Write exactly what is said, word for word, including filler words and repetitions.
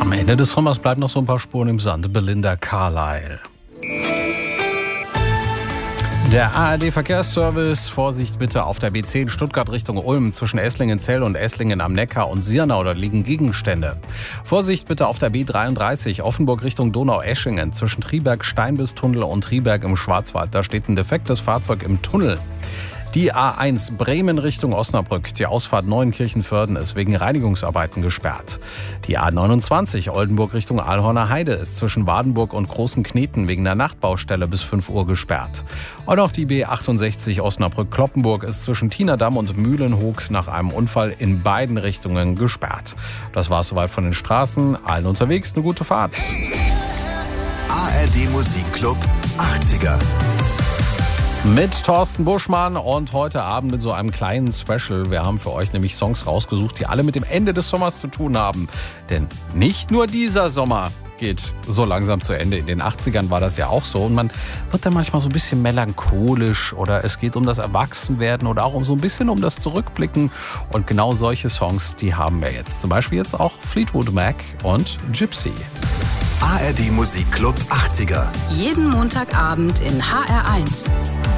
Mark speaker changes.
Speaker 1: Am Ende des Sommers bleiben noch so ein paar Spuren im Sand. Belinda Carlisle. Der A R D-Verkehrsservice, Vorsicht bitte auf der B zehn Stuttgart Richtung Ulm zwischen Esslingen-Zell und Esslingen am Neckar und Sirnau, da liegen Gegenstände. Vorsicht bitte auf der B dreiunddreißig Offenburg Richtung Donaueschingen zwischen Triberg-Steinbiss-Tunnel und Triberg im Schwarzwald, da steht ein defektes Fahrzeug im Tunnel. Die A eins Bremen Richtung Osnabrück, die Ausfahrt Neuenkirchen-Vörden ist wegen Reinigungsarbeiten gesperrt. Die A neunundzwanzig Oldenburg Richtung Aalhorner Heide ist zwischen Wadenburg und Großen Kneten wegen der Nachtbaustelle bis fünf Uhr gesperrt. Und auch die B achtundsechzig Osnabrück-Kloppenburg ist zwischen Tienerdamm und Mühlenhoek nach einem Unfall in beiden Richtungen gesperrt. Das war's soweit von den Straßen. Allen unterwegs eine gute Fahrt.
Speaker 2: A R D Musikclub achtziger.
Speaker 1: Mit Thorsten Buschmann und heute Abend mit so einem kleinen Special. Wir haben für euch nämlich Songs rausgesucht, die alle mit dem Ende des Sommers zu tun haben. Denn nicht nur dieser Sommer geht so langsam zu Ende. In den achtzigern war das ja auch so. Und man wird dann manchmal so ein bisschen melancholisch oder es geht um das Erwachsenwerden oder auch um so ein bisschen um das Zurückblicken. Und genau solche Songs, die haben wir jetzt. Zum Beispiel jetzt auch Fleetwood Mac und Gypsy.
Speaker 2: A R D Musikclub achtziger.
Speaker 3: Jeden Montagabend in H R eins.